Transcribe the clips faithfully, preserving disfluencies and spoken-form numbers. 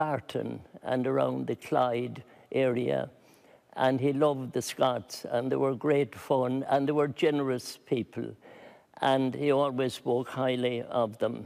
Barton and around the Clyde area. And he loved the Scots, and they were great fun, and they were generous people. And he always spoke highly of them.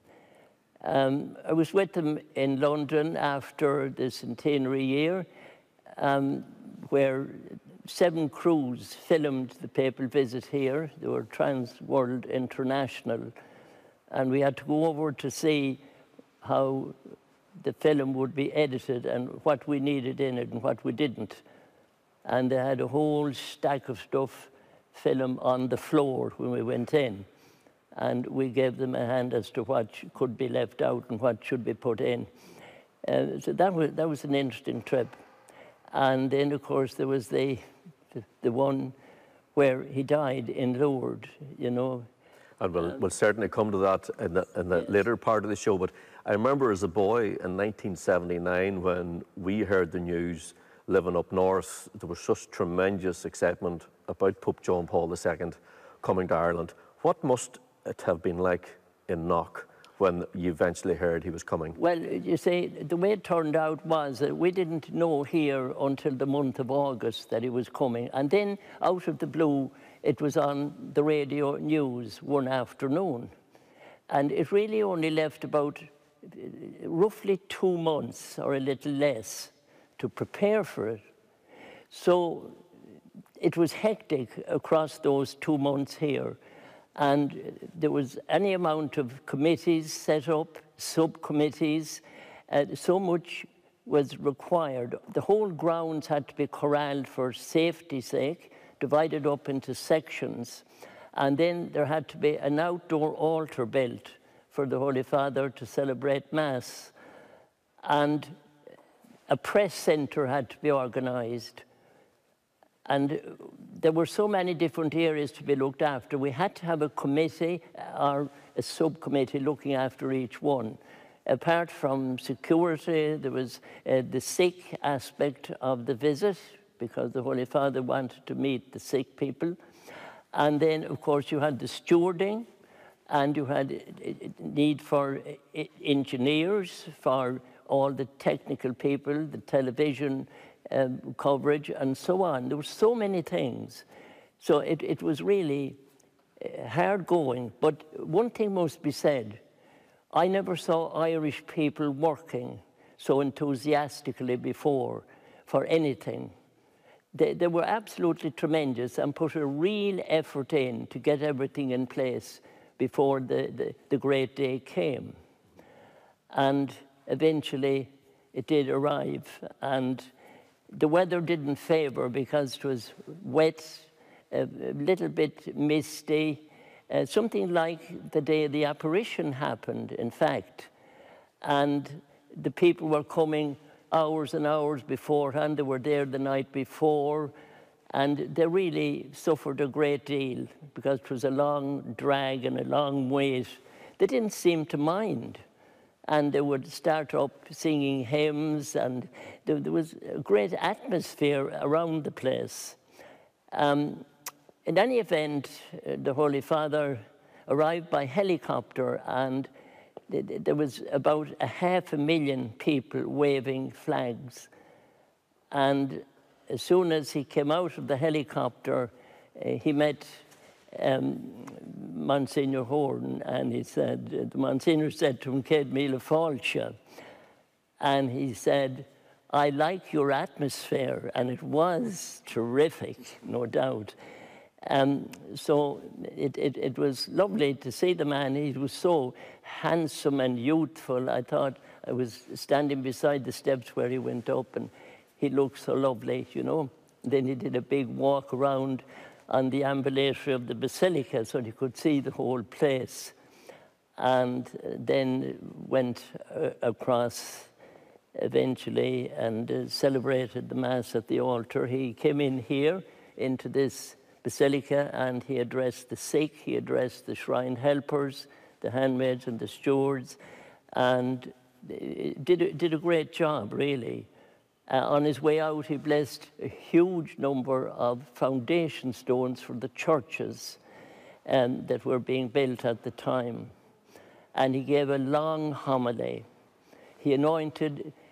Um, I was with them in London after the centenary year, um, where seven crews filmed the papal visit here. They were Trans World International. And we had to go over to see how the film would be edited and what we needed in it and what we didn't. And they had a whole stack of stuff, film on the floor when we went in. And we gave them a hand as to what could be left out and what should be put in. Uh, so that was, that was an interesting trip. And then, of course, there was the, the, the one where he died in Lourdes, you know. And we'll, we'll certainly come to that in the, in the yes. later part of the show. But I remember as a boy in nineteen seventy-nine when we heard the news living up north, there was such tremendous excitement about Pope John Paul the Second coming to Ireland. What must it have been like in Knock when you eventually heard he was coming? Well, you see, the way it turned out was that we didn't know here until the month of August that he was coming. And then, out of the blue, it was on the radio news one afternoon. And it really only left about roughly two months or a little less to prepare for it. So it was hectic across those two months here. And there was any amount of committees set up, subcommittees, uh, so much was required. The whole grounds had to be corralled for safety's sake, divided up into sections. And then there had to be an outdoor altar built for the Holy Father to celebrate Mass. And a press centre had to be organised. And there were so many different areas to be looked after. We had to have a committee or a subcommittee looking after each one. Apart from security, there was uh, the sick aspect of the visit, because the Holy Father wanted to meet the sick people. And then, of course, you had the stewarding, and you had need for engineers, for all the technical people, the television um, coverage, and so on. There were so many things. So it, it was really hard going. But one thing must be said. I never saw Irish people working so enthusiastically before for anything. They, they were absolutely tremendous and put a real effort in to get everything in place before the, the, the great day came. And eventually it did arrive. And the weather didn't favour because it was wet, a, a little bit misty, uh, something like the day the apparition happened, in fact. And the people were coming hours and hours beforehand. They were there the night before, and they really suffered a great deal because it was a long drag and a long wait. They didn't seem to mind, and they would start up singing hymns, and there, there was a great atmosphere around the place. Um, in any event, uh, the Holy Father arrived by helicopter, and there was about a half a million people waving flags. And as soon as he came out of the helicopter, uh, he met um, Monsignor Horn, and he said, the Monsignor said to him, "Céad míle fáilte." And he said, "I like your atmosphere," and it was terrific, no doubt. Um, so it, it, it was lovely to see the man. He was so handsome and youthful. I thought I was standing beside the steps where he went up, and he looked so lovely, you know. Then he did a big walk around on the ambulatory of the Basilica so he could see the whole place. And then went uh, across eventually and uh, celebrated the Mass at the altar. He came in here into this Basilica, and he addressed the sick, he addressed the shrine helpers, the handmaids and the stewards, and did a, did a great job, really. Uh, on his way out, he blessed a huge number of foundation stones for the churches um, that were being built at the time. And he gave a long homily. he anointed